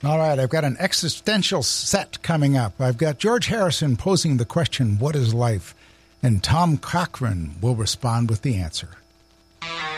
All right, I've got an existential set coming up. I've got George Harrison posing the question, what is life? And Tom Cochrane will respond with the answer.